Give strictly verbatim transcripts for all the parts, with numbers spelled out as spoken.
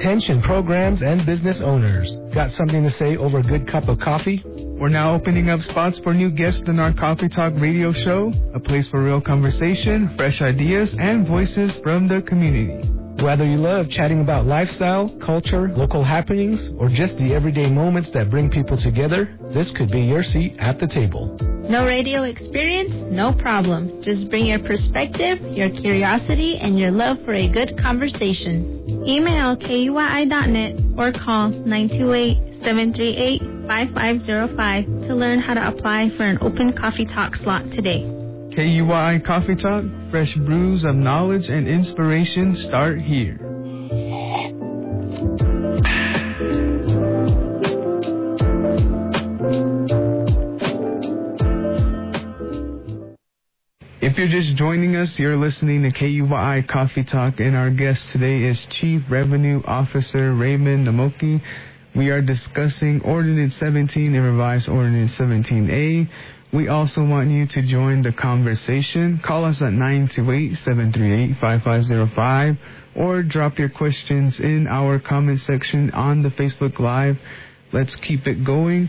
Attention programs and business owners. Got something to say over a good cup of coffee? We're now opening up spots for new guests in our Coffee Talk radio show, a place for real conversation, fresh ideas, and voices from the community. Whether you love chatting about lifestyle, culture, local happenings, or just the everyday moments that bring people together, this could be your seat at the table. No radio experience? No problem. Just bring your perspective, your curiosity, and your love for a good conversation. Email K U Y I dot net or call nine two eight, seven three eight, five five zero five to learn how to apply for an open Coffee Talk slot today. K U Y I Coffee Talk, fresh brews of knowledge and inspiration start here. If you're just joining us, you're listening to K U Y I Coffee Talk, and our guest today is Chief Revenue Officer Raymond Namoki. We are discussing Ordinance seventeen and Revised Ordinance seventeen A. We also want you to join the conversation. Call us at nine two eight, seven three eight, five five zero five or drop your questions in our comment section on the Facebook Live. Let's keep it going.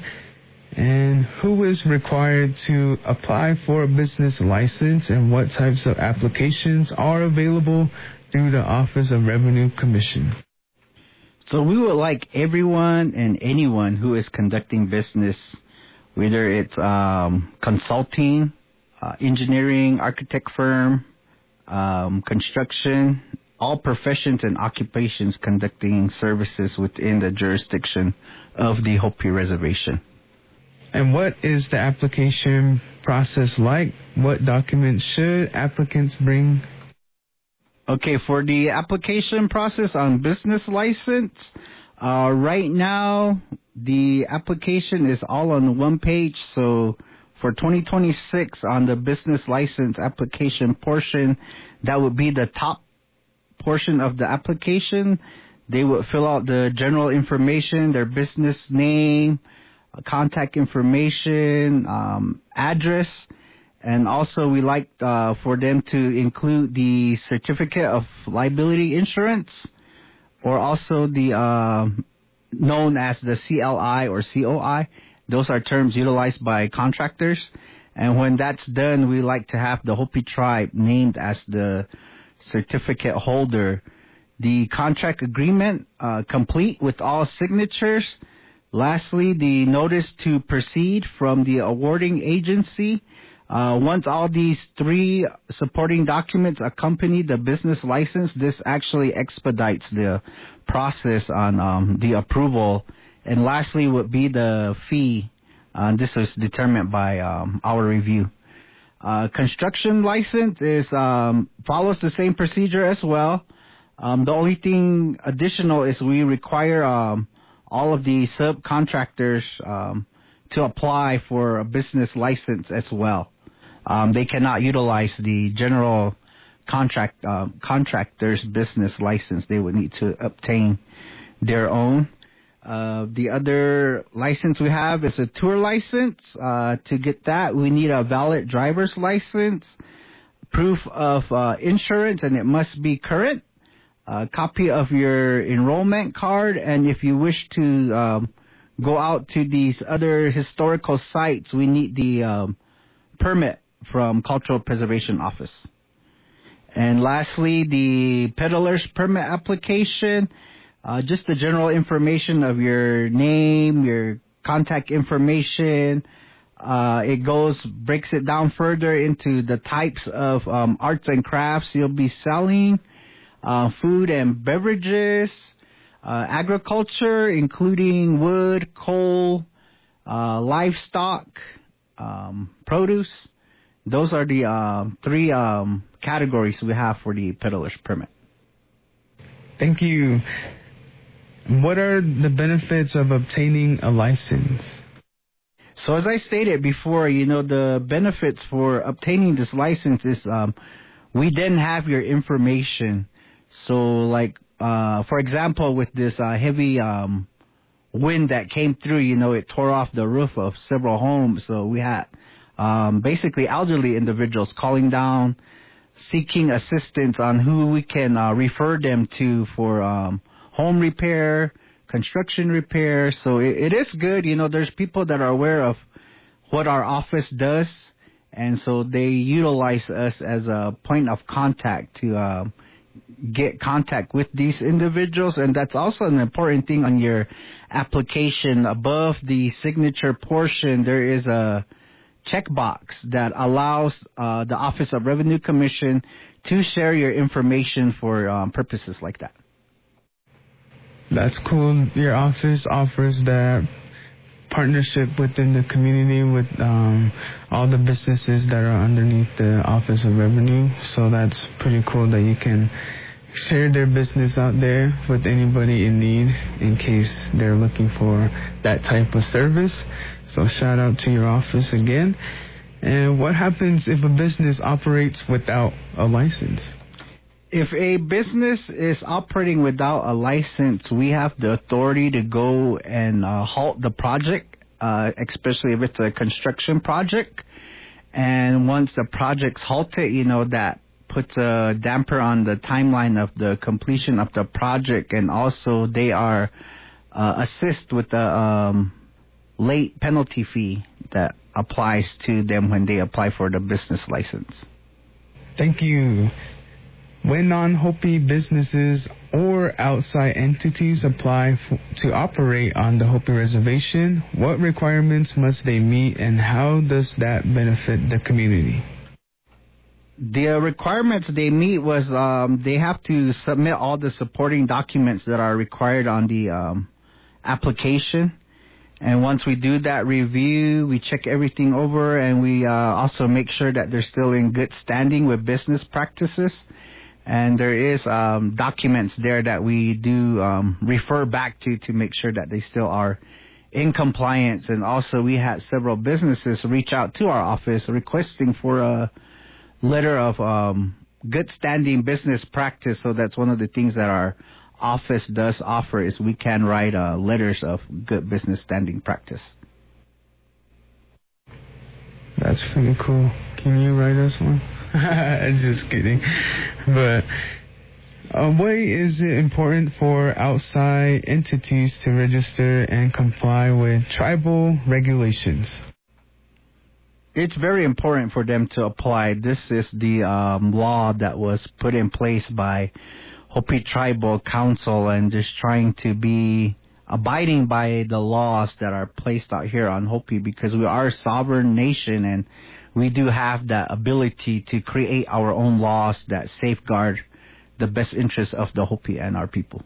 And who is required to apply for a business license and what types of applications are available through the Office of Revenue Commission? So we would like everyone and anyone who is conducting business, whether it's um, consulting, uh, engineering, architect firm, um, construction, all professions and occupations conducting services within the jurisdiction of the Hopi Reservation. And what is the application process like? What documents should applicants bring? Okay, for the application process on business license, uh, right now the application is all on one page. So for twenty twenty-six on the business license application portion, that would be the top portion of the application. They would fill out the general information, their business name, contact information, um, address, and also we like uh, for them to include the certificate of liability insurance, or also the uh, known as the C L I or C O I. Those are terms utilized by contractors. And when that's done, we like to have the Hopi tribe named as the certificate holder. The contract agreement uh, complete with all signatures. Lastly, the notice to proceed from the awarding agency. Uh, once all these three supporting documents accompany the business license, this actually expedites the process on um, the approval. And lastly would be the fee. Uh, this is determined by um, our review. Uh, construction license is um, follows the same procedure as well. Um, the only thing additional is we require um, all of the subcontractors um, to apply for a business license as well. Um, they cannot utilize the general contract uh, contractor's business license. They would need to obtain their own. Uh, the other license we have is a tour license. Uh, to get that, we need a valid driver's license, proof of uh, insurance, and it must be current. A copy of your enrollment card, and if you wish to um, go out to these other historical sites, we need the um, permit from Cultural Preservation Office. And lastly, the peddler's permit application, uh, just the general information of your name, your contact information. Uh, it goes, breaks it down further into the types of um, arts and crafts you'll be selling. Uh, food and beverages, uh, agriculture, including wood, coal, uh, livestock, um, produce. Those are the uh, three um, categories we have for the peddler's permit. Thank you. What are the benefits of obtaining a license? So as I stated before, you know, the benefits for obtaining this license is um, we then have your information. So, like, uh, for example, with this uh, heavy um, wind that came through, you know, it tore off the roof of several homes. So we had um, basically elderly individuals calling down, seeking assistance on who we can uh, refer them to for um, home repair, construction repair. So it, it is good. You know, there's people that are aware of what our office does, and so they utilize us as a point of contact to uh, get contact with these individuals. And that's also an important thing on your application. Above the signature portion, there is a checkbox that allows uh, the Office of Revenue Commission to share your information for um, purposes like that. That's cool. Your office offers that partnership within the community with um, all the businesses that are underneath the Office of Revenue. So that's pretty cool that you can share their business out there with anybody in need in case they're looking for that type of service. So shout out to your office again. And what happens if a business operates without a license? If a business is operating without a license, we have the authority to go and uh, halt the project, uh, especially if it's a construction project. And once the project's halted, you know, that puts a damper on the timeline of the completion of the project. And also they are uh, assist with the um, late penalty fee that applies to them when they apply for the business license. Thank you. When non-Hopi businesses or outside entities apply f- to operate on the Hopi Reservation, what requirements must they meet, and how does that benefit the community? The requirements they meet was um, they have to submit all the supporting documents that are required on the um, application. And once we do that review, we check everything over, and we uh, also make sure that they're still in good standing with business practices. And there is um, documents there that we do um, refer back to to make sure that they still are in compliance. And also we had several businesses reach out to our office requesting for a letter of um, good standing business practice. So that's one of the things that our office does offer, is we can write uh, letters of good business standing practice. That's pretty cool. Can you write us one? Just kidding. But uh, why is it important for outside entities to register and comply with tribal regulations? It's very important for them to apply. This is the um, law that was put in place by Hopi Tribal Council, and just trying to be abiding by the laws that are placed out here on Hopi, because we are a sovereign nation and we do have that ability to create our own laws that safeguard the best interests of the Hopi and our people.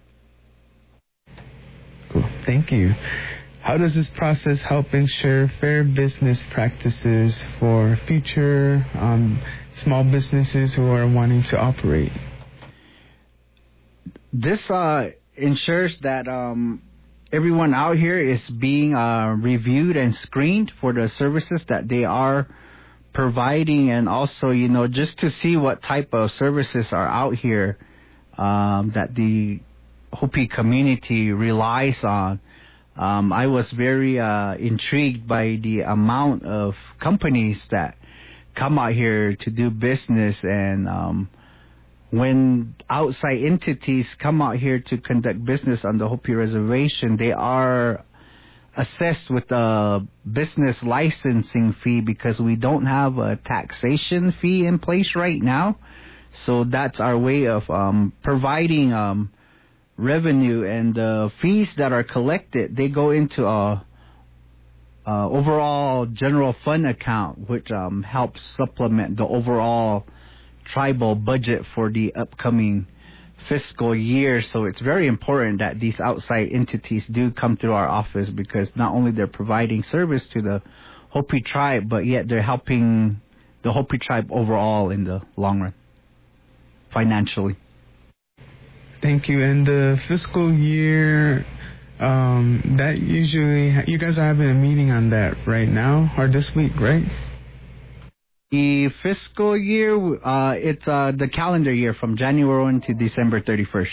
Cool. Thank you. How does this process help ensure fair business practices for future um, small businesses who are wanting to operate? This uh, ensures that um, everyone out here is being uh, reviewed and screened for the services that they are providing, and also, you know, just to see what type of services are out here um, that the Hopi community relies on. Um, I was very uh, intrigued by the amount of companies that come out here to do business, and um, when outside entities come out here to conduct business on the Hopi Reservation, they are assessed with a business licensing fee, because we don't have a taxation fee in place right now. So that's our way of um, providing um, revenue, and the fees that are collected, they go into a, a overall general fund account, which um, helps supplement the overall tribal budget for the upcoming fiscal year. So it's very important that these outside entities do come through our office, because not only they're providing service to the Hopi tribe, but yet they're helping the Hopi tribe overall in the long run, financially. Thank you. And the fiscal year, um, that usually, you guys are having a meeting on that right now, or this week, right? The fiscal year, uh, it's uh, the calendar year from January first to December thirty-first.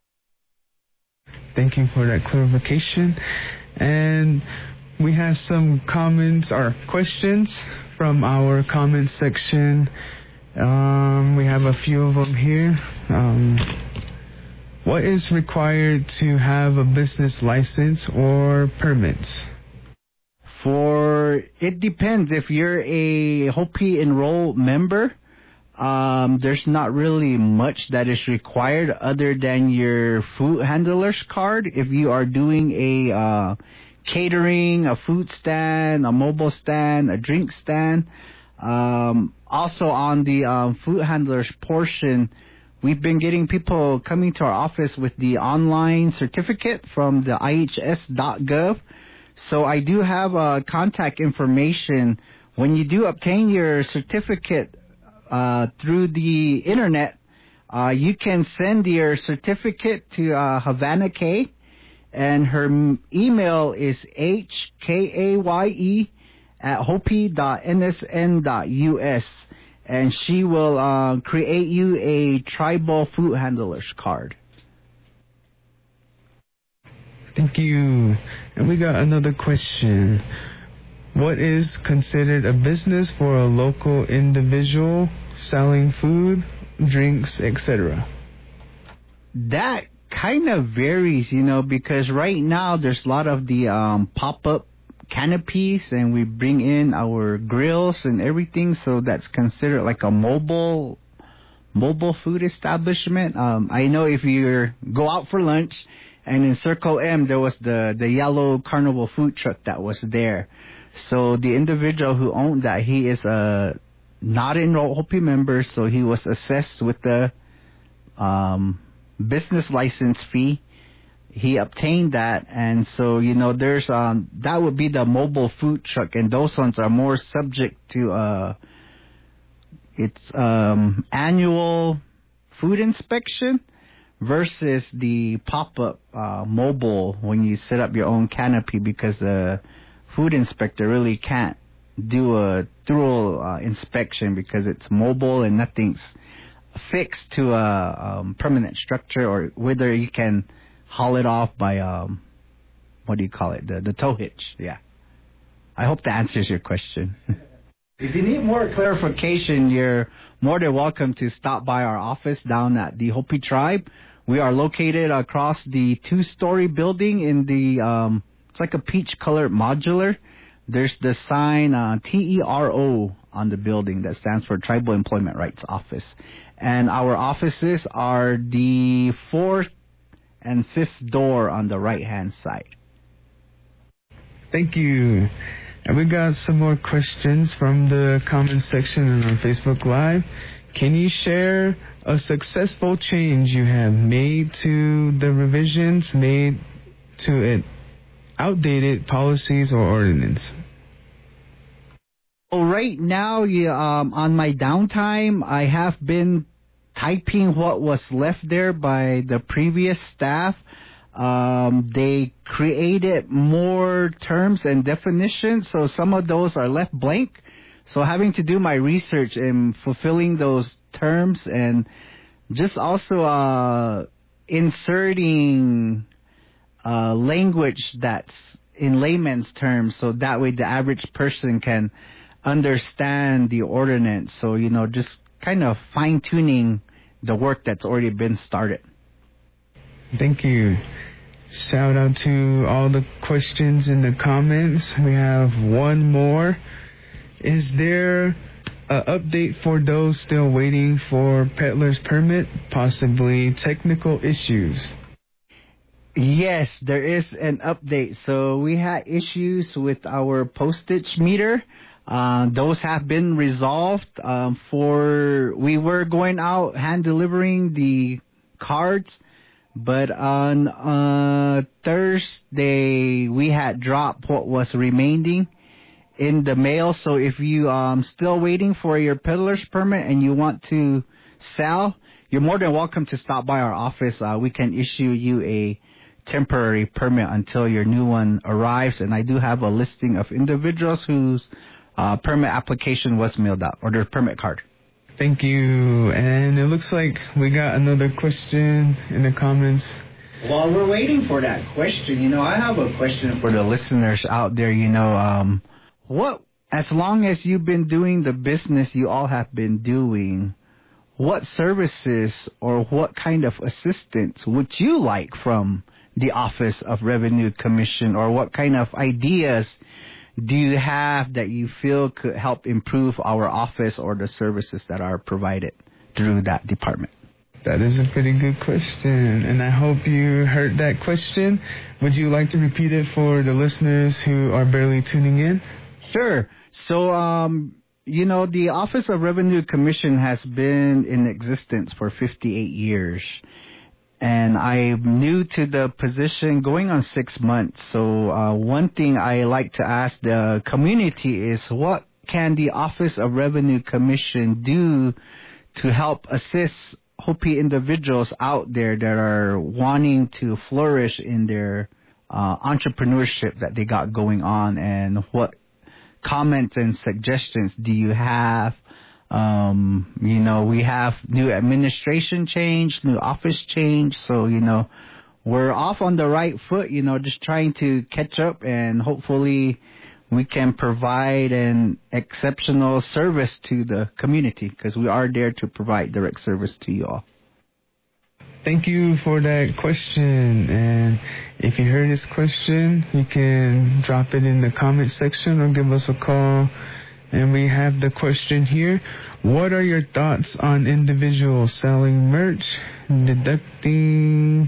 Thank you for that clarification. And we have some comments or questions from our comment section. Um, we have a few of them here. Um, What is required to have a business license or permits? For it depends. If you're a Hopi Enroll member, um, there's not really much that is required other than your food handler's card. If you are doing a uh, catering, a food stand, a mobile stand, a drink stand, um, also on the um, food handler's portion, we've been getting people coming to our office with the online certificate from the I H S dot gov. So I do have uh, contact information. When you do obtain your certificate uh, through the internet, uh, you can send your certificate to uh, Havana K, and her m- email is H K A Y E at hopi dot N S N dot U S, and she will uh, create you a tribal food handler's card. Thank you. And we got another question. What is considered a business for a local individual selling food, drinks, et cetera? That kind of varies, you know, because right now there's a lot of the um, pop-up canopies, and we bring in our grills and everything, so that's considered like a mobile mobile food establishment. Um, I know if you go out for lunch, and in Circle M, there was the, the yellow carnival food truck that was there. So the individual who owned that, he is a not enrolled Hopi member, so he was assessed with the um, business license fee. He obtained that, and so, you know, there's um that would be the mobile food truck, and those ones are more subject to uh its um annual food inspection versus the pop-up uh, mobile when you set up your own canopy, because the food inspector really can't do a thorough uh, inspection because it's mobile and nothing's fixed to a um, permanent structure, or whether you can haul it off by, um, what do you call it, the, the tow hitch. Yeah. I hope that answers your question. If you need more clarification, you're more than welcome to stop by our office down at the Hopi Tribe. We are located across the two-story building in the, um, it's like a peach-colored modular. There's the sign uh, T E R O on the building that stands for Tribal Employment Rights Office. And our offices are the fourth and fifth door on the right-hand side. Thank you. And we got some more questions from the comment section on Facebook Live. Can you share a successful change you have made to the revisions made to it outdated policies or ordinance? Well, right now, yeah, um, on my downtime, I have been typing what was left there by the previous staff. Um, they created more terms and definitions, so some of those are left blank. So having to do my research and fulfilling those terms, and just also uh, inserting uh, language that's in layman's terms, so that way the average person can understand the ordinance. So, you know, just kind of fine-tuning the work that's already been started. Thank you. Shout out to all the questions in the comments. We have one more. Is there an update for those still waiting for peddler's permit, possibly technical issues? Yes, there is an update. So we had issues with our postage meter. Uh, those have been resolved. Um, for we were going out hand delivering the cards, but on uh, Thursday we had dropped what was remaining in the mail. So if you um still waiting for your peddler's permit and you want to sell, you're more than welcome to stop by our office. Uh, we can issue you a temporary permit until your new one arrives. And I do have a listing of individuals whose uh, permit application was mailed out, or their permit card. Thank you. And it looks like we got another question in the comments. While we're waiting for that question, you know, I have a question for the listeners out there. You know, um, what, as long as you've been doing the business you all have been doing, what services or what kind of assistance would you like from the Office of Revenue Commission, or what kind of ideas do you have that you feel could help improve our office or the services that are provided through that department? That is a pretty good question, and I hope you heard that question. Would you like to repeat it for the listeners who are barely tuning in? Sure. So, um, you know, the Office of Revenue Commission has been in existence for fifty-eight years, and I'm new to the position going on six months. So uh, one thing I like to ask the community is, what can the Office of Revenue Commission do to help assist Hopi individuals out there that are wanting to flourish in their uh, entrepreneurship that they got going on, and what comments and suggestions do you have? Um, you know, we have new administration change, new office change, so, you know, we're off on the right foot, you know, just trying to catch up, and hopefully we can provide an exceptional service to the community, because we are there to provide direct service to you all. Thank you for that question. And if you heard this question, you can drop it in the comment section or give us a call. And we have the question here. What are your thoughts on individuals selling merch, deducting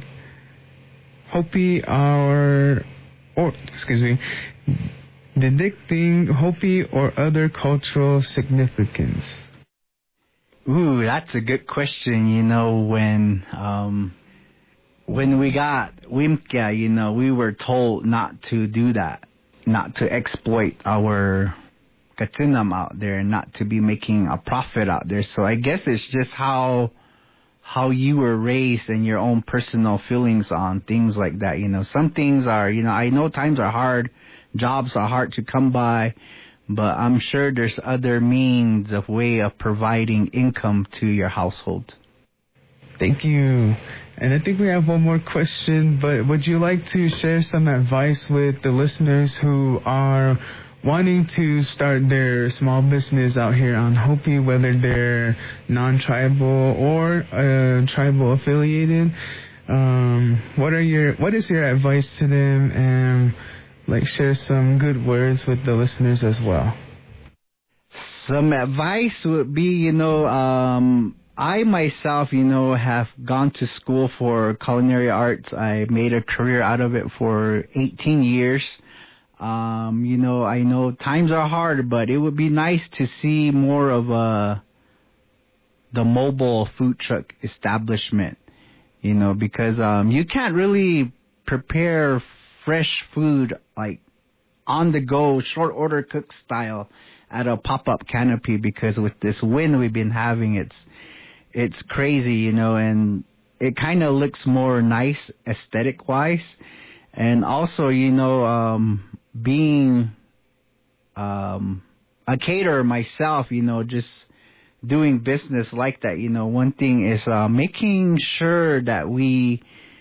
Hopi or, or excuse me, deducting Hopi or other cultural significance? Ooh, that's a good question. You know, when um, when we got WIMCA, you know, we were told not to do that, not to exploit our Katinam out there, and not to be making a profit out there. So I guess it's just how how you were raised and your own personal feelings on things like that. You know, some things are, you know, I know times are hard, jobs are hard to come by, but I'm sure there's other means of way of providing income to your household. Thank you. And I think we have one more question, but would you like to share some advice with the listeners who are wanting to start their small business out here on Hopi, whether they're non-tribal or uh, tribal affiliated? Um, what are your what is your advice to them, and like share some good words with the listeners as well? Some advice would be, you know, um, I myself, you know, have gone to school for culinary arts. I made a career out of it for eighteen years. Um, you know, I know times are hard, but it would be nice to see more of a the mobile food truck establishment, you know, because um, you can't really prepare fresh food like on the go, short order cook style at a pop-up canopy, because with this wind we've been having, it's it's crazy, you know, and it kind of looks more nice aesthetic wise. And also, you know, um, being um, a caterer myself, you know, just doing business like that, you know, one thing is uh, making sure that we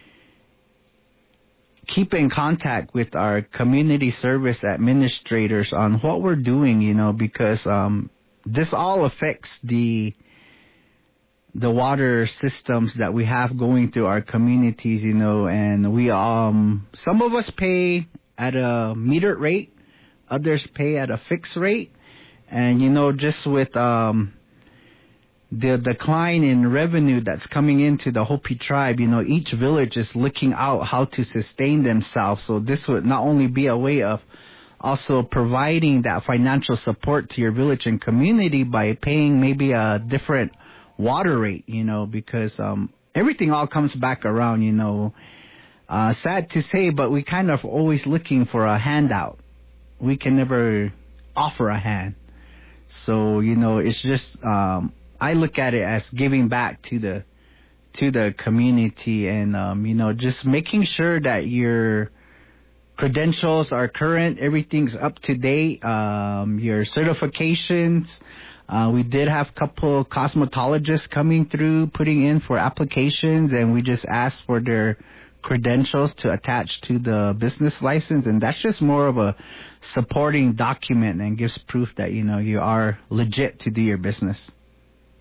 keep in contact with our community service administrators on what we're doing, you know, because um, this all affects the the water systems that we have going through our communities, you know, and we um some of us pay at a metered rate, others pay at a fixed rate, and you know, just with um the decline in revenue that's coming into the Hopi tribe, you know, each village is looking out how to sustain themselves. So this would not only be a way of also providing that financial support to your village and community by paying maybe a different water rate, you know, because um, everything all comes back around, you know. Uh, sad to say, but we kind of always looking for a handout. We can never offer a hand. So, you know, it's just, um, I look at it as giving back to the to the community, and, um, you know, just making sure that your credentials are current, everything's up to date, um, your certifications. Uh, we did have a couple cosmetologists coming through, putting in for applications, and we just asked for their credentials to attach to the business license, and that's just more of a supporting document and gives proof that, you know, you are legit to do your business.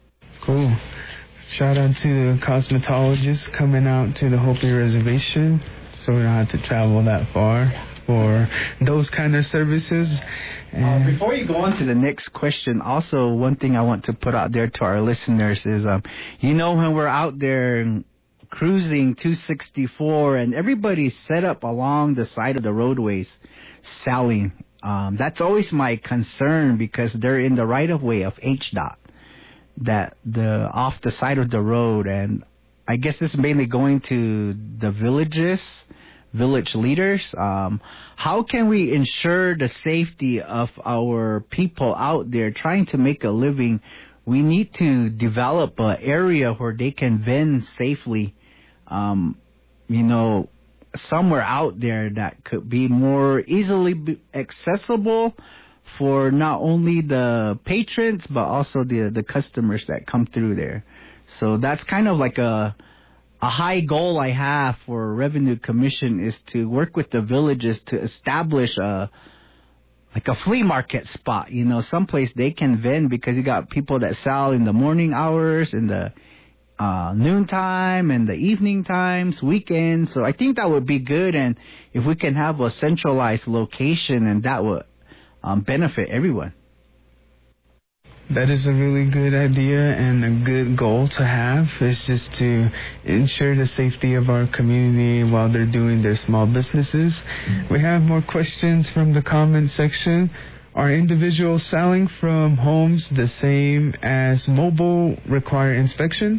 Cool. Shout out to the cosmetologist coming out to the Hopi Reservation, so we don't have to travel that far for those kind of services. Uh, before you go on to the next question, also one thing I want to put out there to our listeners is, um, you know, when we're out there cruising two sixty-four and everybody's set up along the side of the roadways selling, um, that's always my concern because they're in the right of way of H D O T, that the off the side of the road, and I guess this is mainly going to the villages. Village leaders, um, how can we ensure the safety of our people out there trying to make a living? We need to develop an area where they can vend safely, um, you know, somewhere out there that could be more easily accessible for not only the patrons, but also the, the customers that come through there. So that's kind of like a A high goal I have for Revenue Commission is to work with the villages to establish a like a flea market spot, you know, someplace they can vend, because you got people that sell in the morning hours, in the uh, noontime, and the evening times, weekends. So I think that would be good, and if we can have a centralized location, and that would um, benefit everyone. That is a really good idea and a good goal to have. It's just to ensure the safety of our community while they're doing their small businesses. Mm-hmm. We have more questions from the comment section. Are individuals selling from homes the same as mobile require inspections?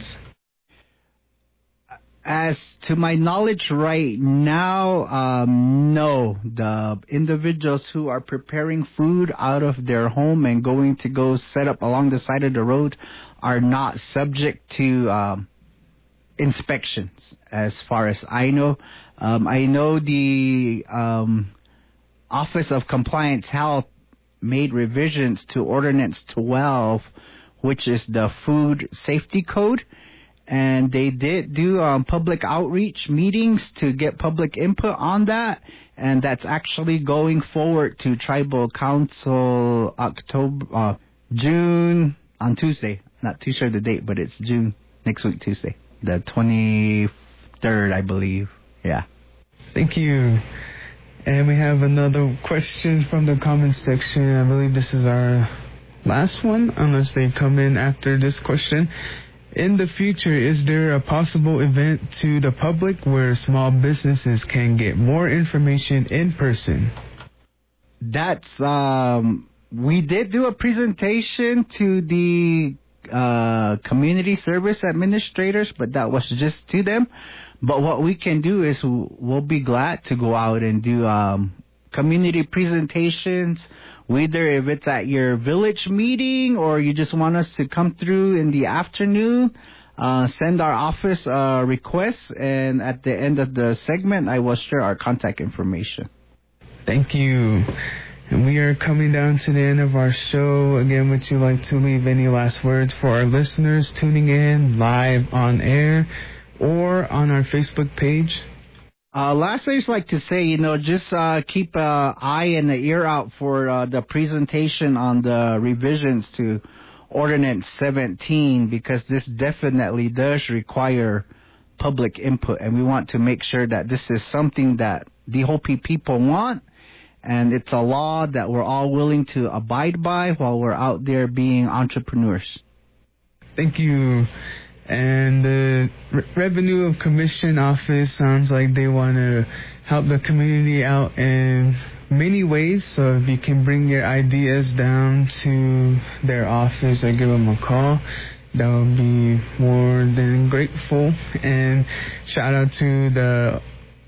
As to my knowledge right now, um, no. The individuals who are preparing food out of their home and going to go set up along the side of the road are not subject to um, inspections, as far as I know. Um, I know the um, Office of Compliance Health made revisions to Ordinance twelve, which is the Food Safety Code. And they did do um, public outreach meetings to get public input on that. And that's actually going forward to Tribal Council October, uh, June, on Tuesday. Not too sure the date, but it's June, next week, Tuesday. The twenty-third, I believe. Yeah. Thank you. And we have another question from the comments section. I believe this is our last one, unless they come in after this question. In the future, is there a possible event to the public where small businesses can get more information in person? That's, um, we did do a presentation to the uh, community service administrators, but that was just to them. But what we can do is we'll be glad to go out and do um, community presentations, whether if it's at your village meeting or you just want us to come through in the afternoon. Uh, send our office a request, and at the end of the segment, I will share our contact information. Thank you. And we are coming down to the end of our show. Again, would you like to leave any last words for our listeners tuning in live on air or on our Facebook page? Uh, last, I just like to say, you know, just uh, keep an eye and an ear out for uh, the presentation on the revisions to Ordinance seventeen, because this definitely does require public input, and we want to make sure that this is something that the Hopi people want, and it's a law that we're all willing to abide by while we're out there being entrepreneurs. Thank you. And the Re- Revenue of Commission Office sounds like they want to help the community out in many ways. So if you can bring your ideas down to their office or give them a call, that would be more than grateful. And shout out to the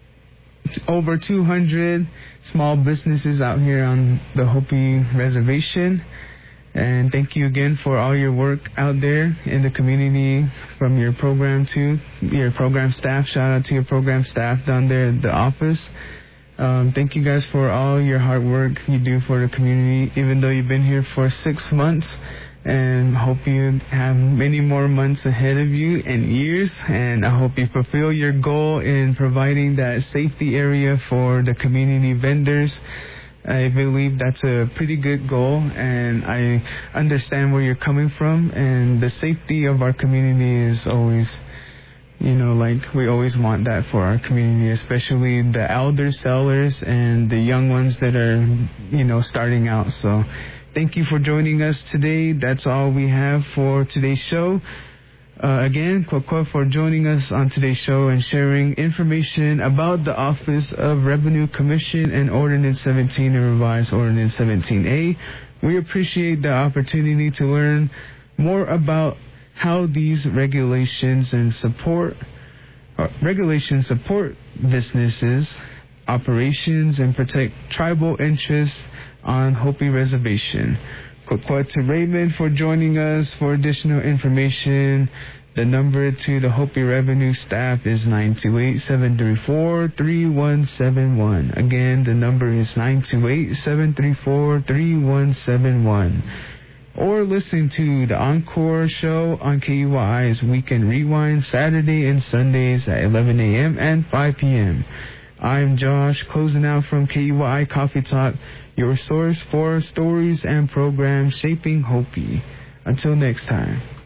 over two hundred small businesses out here on the Hopi Reservation. And thank you again for all your work out there in the community, from your program to your program staff. Shout out to your program staff down there at the office. Um, thank you guys for all your hard work you do for the community, even though you've been here for six months. And hope you have many more months ahead of you and years. And I hope you fulfill your goal in providing that safety area for the community vendors. I believe that's a pretty good goal, and I understand where you're coming from, and the safety of our community is always, you know, like we always want that for our community, especially the elder sellers and the young ones that are, you know, starting out. So thank you for joining us today. That's all we have for today's show. Uh, again, Kwakwa for joining us on today's show and sharing information about the Office of Revenue Commission and Ordinance seventeen and Revised Ordinance seventeen A. We appreciate the opportunity to learn more about how these regulations and support uh, regulations support businesses, operations, and protect tribal interests on Hopi Reservation. Kwakwa to Raymond for joining us. For additional information, the number to the Hopi Revenue staff is nine two eight, seven three four, three one seven one. Again, the number is nine two eight, seven three four, three one seven one. Or listen to the Encore show on K U Y I's Weekend Rewind Saturday and Sundays at eleven a.m. and five p.m. I'm Josh, closing out from K U Y I Coffee Talk, your source for stories and programs shaping Hopi. Until next time.